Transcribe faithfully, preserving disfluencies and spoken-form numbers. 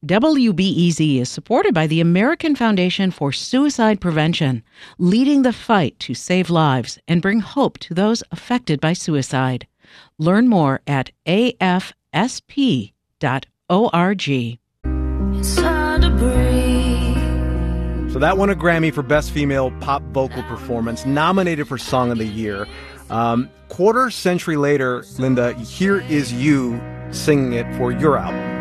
W B E Z is supported by the American Foundation for Suicide Prevention, leading the fight to save lives and bring hope to those affected by suicide. Learn more at A F S P dot org. It's hard to breathe. So that won a Grammy for Best Female Pop Vocal Performance, nominated for Song of the Year. Um, quarter century later, Linda, here is you singing it for your album.